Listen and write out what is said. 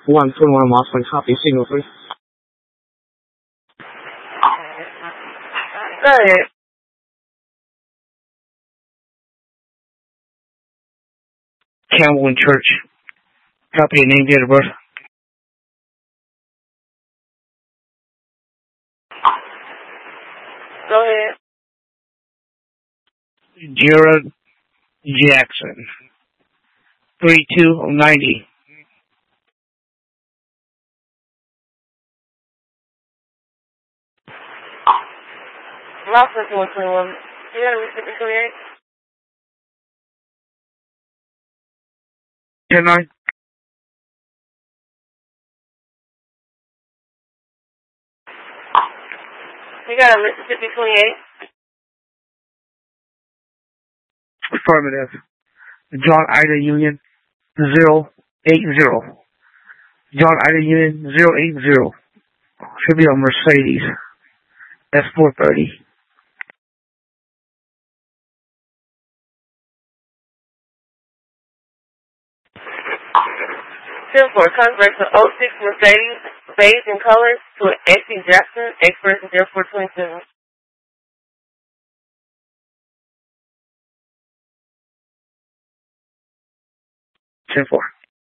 121 Mossman, copy, signal 3. Go ahead. Campbell and Church. Copy, name, date of birth. Go ahead. Jared Jackson. 3290. Mossman 121. You got a recipient 28? 10-9. You got a Mississippi 28? Affirmative. John Ida Union 080. John Ida Union 080. Should be a Mercedes. That's 430. 10-4, conversion 06 Mercedes, beige in colors to an AC Jackson, expiration 0427. 10-4.